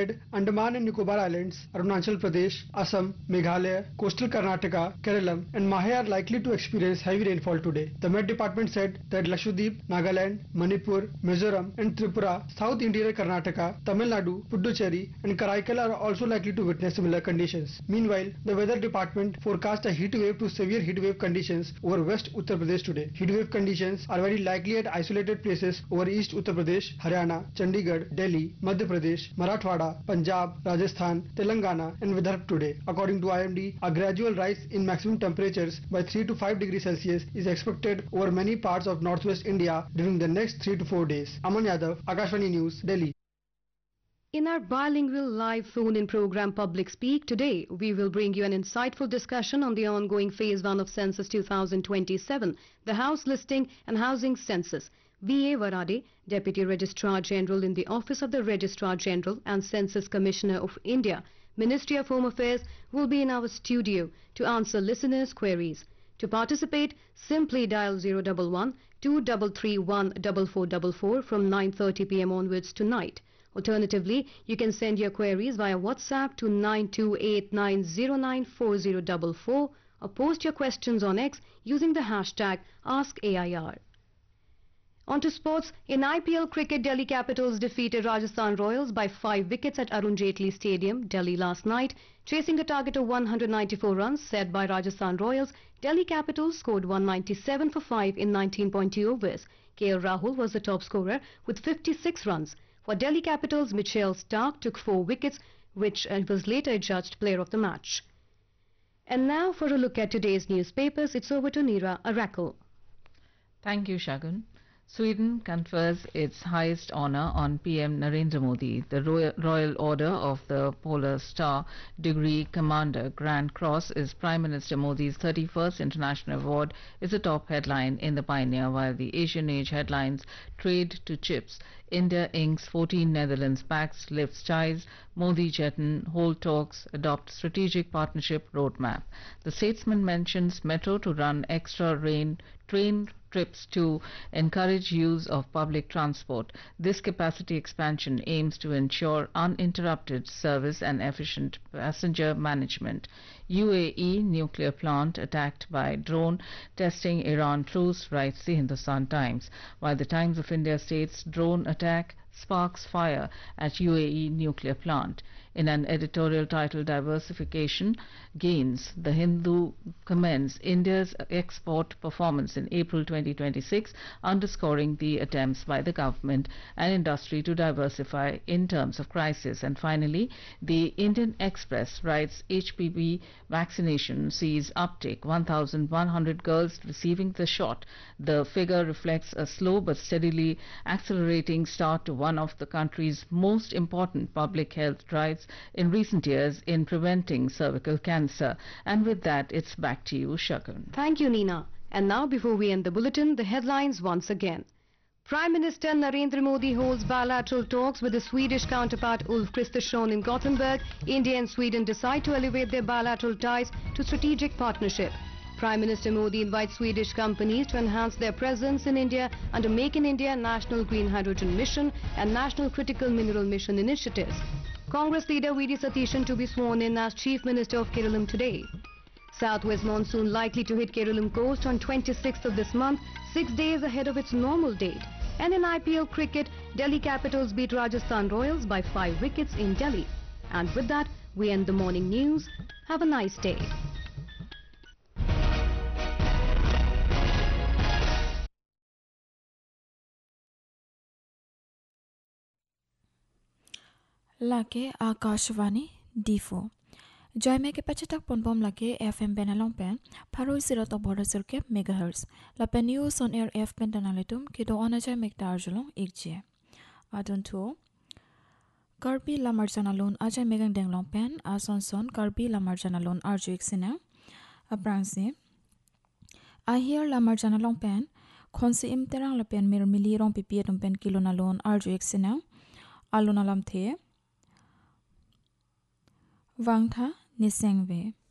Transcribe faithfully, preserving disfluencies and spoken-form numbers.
ahead, Andaman and Nicobar Islands, Arunachal Pradesh, Assam, Meghalaya, coastal Karnataka, Kerala, and Mahe are likely to experience heavy rainfall today. The Met Department said that Lakshadweep, Nagaland, Manipur, Mizoram, and Tripura, South Interior Karnataka, Tamil Nadu, Puducherry, and Karaikal are also likely to witness similar conditions. Meanwhile, the Weather Department forecast a heat wave to severe heat wave conditions over West Uttar Pradesh today. Heat wave conditions are very likely at isolated places over East Uttar Pradesh, Haryana, Chandigarh, Delhi, Madhya Pradesh, Marathwada, Punjab, Rajasthan, Telangana, and Vidarbha today. According to I M D, a gradual rise in maximum temperatures by three to five degrees Celsius is expected over many parts of northwest India during the next three to four days. Aman Yadav, Akashvani News, Delhi. In our bilingual live phone-in program Public Speak today, we will bring you an insightful discussion on the ongoing Phase one of Census two thousand twenty-seven, the House Listing and Housing Census. V A Varade, Deputy Registrar General in the Office of the Registrar General and Census Commissioner of India, Ministry of Home Affairs, will be in our studio to answer listeners' queries. To participate, simply dial zero one one, two three three one, four four four four from nine thirty p m onwards tonight. Alternatively, you can send your queries via WhatsApp to nine two eight nine zero nine four zero four four or post your questions on X using the hashtag Ask A I R. On to sports. In I P L cricket, Delhi Capitals defeated Rajasthan Royals by five wickets at Arun Jaitley Stadium, Delhi last night. Chasing a target of one hundred ninety-four runs set by Rajasthan Royals, Delhi Capitals scored one hundred ninety-seven for five in nineteen point two overs. K L Rahul was the top scorer with fifty-six runs. For Delhi Capitals, Mitchell Starc took four wickets, which uh, was later adjudged player of the match. And now for a look at today's newspapers, it's over to Neera Arakel. Thank you, Shagun. Sweden confers its highest honor on P M Narendra Modi. The Royal, Royal Order of the Polar Star Degree Commander Grand Cross is Prime Minister Modi's thirty-first international award, is a top headline in the Pioneer, while the Asian Age headlines Trade to Chips, India inks fourteen Netherlands pacts, lifts ties, Modi Chetan hold talks, adopt strategic partnership roadmap. The Statesman mentions Metro to run extra rain train trips to encourage use of public transport. This capacity expansion aims to ensure uninterrupted service and efficient passenger management. U A E nuclear plant attacked by drone, testing Iran truce, writes the Hindustan Times, while the Times of India states drone attack sparks fire at U A E nuclear plant. In an editorial titled Diversification Gains, the Hindu commends India's export performance in April twenty twenty-six, underscoring the attempts by the government and industry to diversify in terms of crisis. And finally, the Indian Express writes H P V vaccination sees uptick, one thousand one hundred girls receiving the shot. The figure reflects a slow but steadily accelerating start to one of the country's most important public health drives in recent years in preventing cervical cancer. And with that, it's back to you, Shagun. Thank you, Nina. And now, before we end the bulletin, the headlines once again. Prime Minister Narendra Modi holds bilateral talks with his Swedish counterpart Ulf Kristersson in Gothenburg. India and Sweden decide to elevate their bilateral ties to strategic partnership. Prime Minister Modi invites Swedish companies to enhance their presence in India under Make in India National Green Hydrogen Mission and National Critical Mineral Mission initiatives. Congress leader V D Satishan to be sworn in as Chief Minister of Kerala today. Southwest monsoon likely to hit Kerala coast on twenty-sixth of this month, six days ahead of its normal date. And in I P L cricket, Delhi Capitals beat Rajasthan Royals by five wickets in Delhi. And with that, we end the morning news. Have a nice day. Lake Akashvani Difo Joy ke pachatak ponpom lake F M benalong pen Paro zero to border circuit megahertz La pen news on air F pen danaletum kido onaja mektar jolong ikje Adon to Karbi lamarjanalon aja megang denglong pen Asonson Karbi lamarjanalon arju iksina Abransi Ahir lamarjanalong pen Konsi imterang la pen mir milirong pipietong pen kilonalon arju iksina Alunalam the Wangtha Nisengve